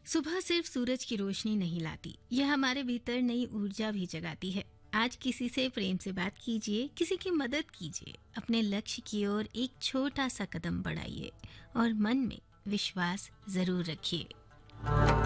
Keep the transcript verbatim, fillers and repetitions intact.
सुबह सिर्फ सूरज की रोशनी नहीं लाती, यह हमारे भीतर नई ऊर्जा भी जगाती है। आज किसी से प्रेम से बात कीजिए, किसी की मदद कीजिए, अपने लक्ष्य की ओर एक छोटा सा कदम बढ़ाइए और मन में विश्वास जरूर रखिए।